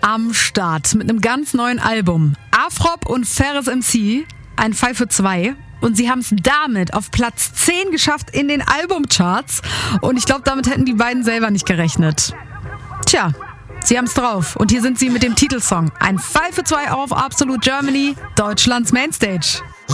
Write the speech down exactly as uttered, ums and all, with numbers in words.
am Start mit einem ganz neuen Album. Afrop und Ferris M C, ein Fall für zwei. Und sie haben es damit auf Platz zehn geschafft in den Albumcharts. Und ich glaube, damit hätten die beiden selber nicht gerechnet. Tja, sie haben es drauf. Und hier sind sie mit dem Titelsong. Ein Fall für zwei auf Absolute Germany, Deutschlands Mainstage.